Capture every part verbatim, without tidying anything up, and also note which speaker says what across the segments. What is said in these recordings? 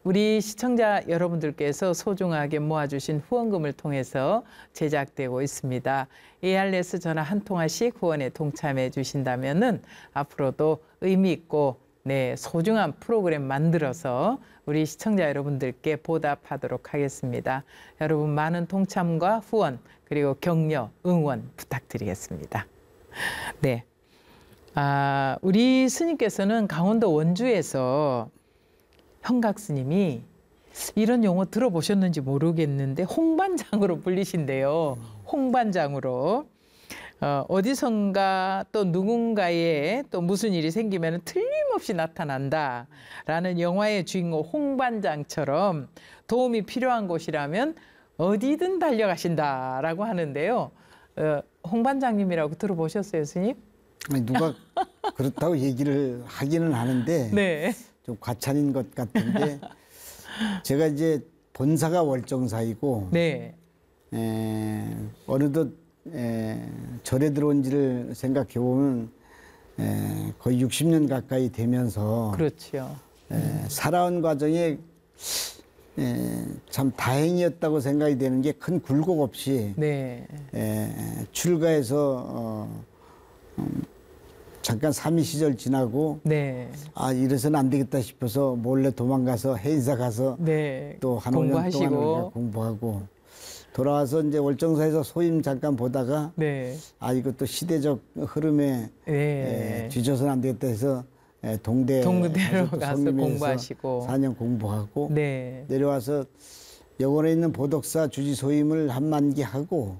Speaker 1: 우리 시청자 여러분들께서 소중하게 모아주신 후원금을 통해서 제작되고 있습니다. 에이알에스 전화 한 통화씩 후원에 동참해 주신다면은 앞으로도 의미 있고 네, 소중한 프로그램 만들어서 우리 시청자 여러분들께 보답하도록 하겠습니다. 여러분 많은 동참과 후원 그리고 격려, 응원 부탁드리겠습니다. 네, 아, 우리 스님께서는 강원도 원주에서 형각 스님이 이런 용어 들어보셨는지 모르겠는데 홍반장으로 불리신대요. 홍반장으로. 어, 어디선가 또 누군가에 또 무슨 일이 생기면 틀림없이 나타난다 라는 영화의 주인공 홍반장처럼 도움이 필요한 곳이라면 어디든 달려가신다 라고 하는데요. 어, 홍반장님이라고 들어보셨어요, 스님?
Speaker 2: 아니, 누가 그렇다고 얘기를 하기는 하는데
Speaker 1: 네.
Speaker 2: 좀 과찬인 것 같은데 제가 이제 본사가 월정사이고
Speaker 1: 네.
Speaker 2: 에, 어느덧 에, 절에 들어온 지를 생각해 보면 에, 거의 육십 년 가까이 되면서
Speaker 1: 그렇죠.
Speaker 2: 에, 살아온 과정에 에, 참 다행이었다고 생각이 되는 게 큰 굴곡 없이
Speaker 1: 네.
Speaker 2: 에, 출가해서 어, 음, 잠깐 삼위 시절 지나고
Speaker 1: 네.
Speaker 2: 아 이래서는 안 되겠다 싶어서 몰래 도망가서 해인사 가서
Speaker 1: 네.
Speaker 2: 또 한 오 년 동안
Speaker 1: 공부하시고.
Speaker 2: 공부하고 돌아와서 이제 월정사에서 소임 잠깐 보다가
Speaker 1: 네.
Speaker 2: 아 이것도 시대적 흐름에
Speaker 1: 네.
Speaker 2: 에, 뒤져서는 안 되겠다 해서 에, 동대
Speaker 1: 동대로
Speaker 2: 또
Speaker 1: 가서
Speaker 2: 성림에서
Speaker 1: 공부하시고.
Speaker 2: 사 년 공부하고
Speaker 1: 네.
Speaker 2: 내려와서 여원에 있는 보덕사 주지 소임을 한 만기 하고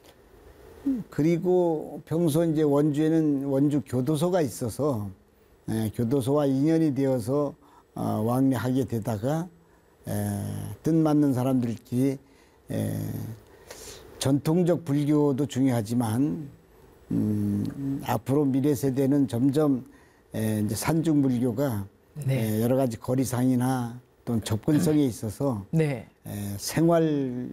Speaker 2: 그리고 평소 이제 원주에는 원주 교도소가 있어서 에, 교도소와 인연이 되어서 어, 왕래하게 되다가 에, 뜻맞는 사람들끼리 에, 전통적 불교도 중요하지만 음, 앞으로 미래 세대는 점점 에, 이제 산중 불교가
Speaker 1: 네.
Speaker 2: 에, 여러 가지 거리상이나 또는 접근성에 있어서
Speaker 1: 네.
Speaker 2: 에, 생활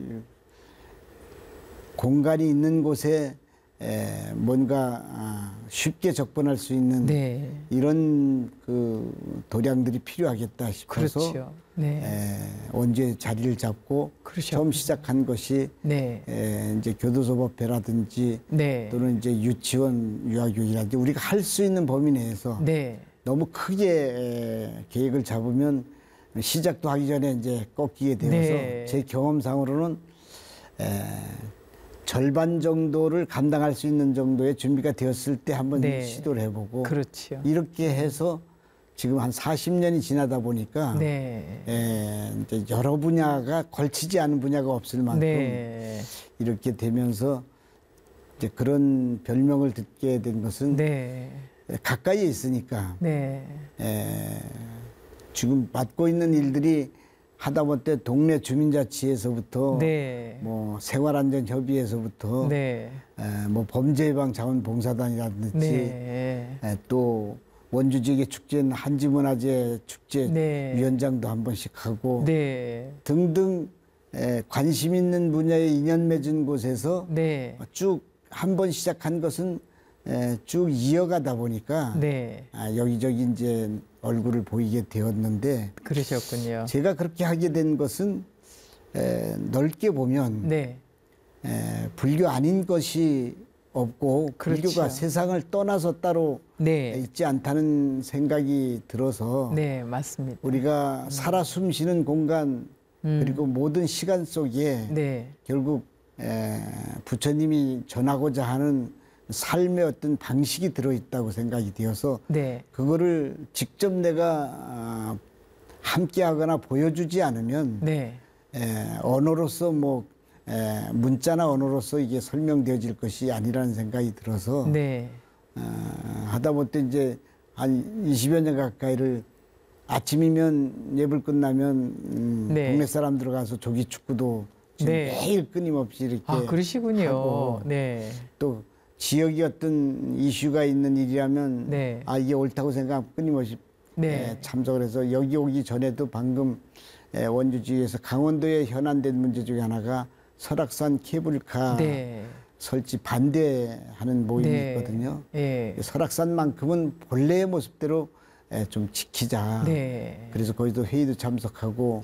Speaker 2: 공간이 있는 곳에 에, 뭔가 아, 쉽게 접근할 수 있는
Speaker 1: 네.
Speaker 2: 이런 그 도량들이 필요하겠다 싶어서
Speaker 1: 그렇죠. 네.
Speaker 2: 에, 원주에 자리를 잡고
Speaker 1: 그러셨군요.
Speaker 2: 처음 시작한 것이
Speaker 1: 네.
Speaker 2: 에, 이제 교도소법회라든지
Speaker 1: 네.
Speaker 2: 또는 이제 유치원 유아교육이라든지 우리가 할 수 있는 범위 내에서
Speaker 1: 네.
Speaker 2: 너무 크게 에, 계획을 잡으면 시작도 하기 전에 이제 꺾이게 되어서
Speaker 1: 네.
Speaker 2: 제 경험상으로는 에, 절반 정도를 감당할 수 있는 정도의 준비가 되었을 때 한번
Speaker 1: 네.
Speaker 2: 시도를 해보고
Speaker 1: 그렇죠.
Speaker 2: 이렇게 해서 지금 한 사십 년이 지나다 보니까
Speaker 1: 네.
Speaker 2: 에, 이제 여러 분야가 걸치지 않은 분야가 없을 만큼
Speaker 1: 네.
Speaker 2: 이렇게 되면서 이제 그런 별명을 듣게 된 것은
Speaker 1: 네.
Speaker 2: 가까이에 있으니까
Speaker 1: 네.
Speaker 2: 에, 지금 맡고 있는 일들이 하다못해 동네 주민자치에서부터
Speaker 1: 네.
Speaker 2: 뭐 생활안전협의회에서부터
Speaker 1: 네.
Speaker 2: 에, 뭐 범죄예방자원봉사단이라든지
Speaker 1: 네.
Speaker 2: 에, 또 원주 지역의 축제는 한지문화재 축제
Speaker 1: 네.
Speaker 2: 위원장도 한 번씩 하고
Speaker 1: 네.
Speaker 2: 등등 에, 관심 있는 분야에 인연 맺은 곳에서
Speaker 1: 네.
Speaker 2: 쭉 한 번 시작한 것은 에, 쭉 이어가다 보니까
Speaker 1: 네.
Speaker 2: 아, 여기저기 이제 얼굴을 보이게 되었는데
Speaker 1: 그러셨군요.
Speaker 2: 제가 그렇게 하게 된 것은 에, 넓게 보면
Speaker 1: 네.
Speaker 2: 에, 불교 아닌 것이 없고
Speaker 1: 그렇죠.
Speaker 2: 불교가 세상을 떠나서 따로
Speaker 1: 네.
Speaker 2: 있지 않다는 생각이 들어서
Speaker 1: 네, 맞습니다.
Speaker 2: 우리가 살아 숨쉬는 공간
Speaker 1: 음.
Speaker 2: 그리고 모든 시간 속에
Speaker 1: 네.
Speaker 2: 결국 에, 부처님이 전하고자 하는 삶의 어떤 방식이 들어있다고 생각이 되어서
Speaker 1: 네.
Speaker 2: 그거를 직접 내가 아, 함께하거나 보여주지 않으면
Speaker 1: 네.
Speaker 2: 에, 언어로서 뭐 에, 문자나 언어로서 이게 설명되어질 것이 아니라는 생각이 들어서
Speaker 1: 네.
Speaker 2: 어, 하다못해 이제 한 이십여 년 가까이를 아침이면 예불 끝나면 음,
Speaker 1: 네.
Speaker 2: 동네 사람 들어가서 조기 축구도 지금
Speaker 1: 네.
Speaker 2: 매일 끊임없이 이렇게
Speaker 1: 아, 그러시군요.
Speaker 2: 하고
Speaker 1: 네.
Speaker 2: 또 지역이 어떤 이슈가 있는 일이라면
Speaker 1: 네.
Speaker 2: 아 이게 옳다고 생각하면 끊임없이
Speaker 1: 네.
Speaker 2: 에, 참석을 해서 여기 오기 전에도 방금 에, 원주지에서 강원도에 현안된 문제 중에 하나가 설악산 케이블카
Speaker 1: 네.
Speaker 2: 설치 반대하는 모임이
Speaker 1: 네.
Speaker 2: 있거든요.
Speaker 1: 예.
Speaker 2: 설악산만큼은 본래의 모습대로 에, 좀 지키자.
Speaker 1: 네.
Speaker 2: 그래서 거기도 회의도 참석하고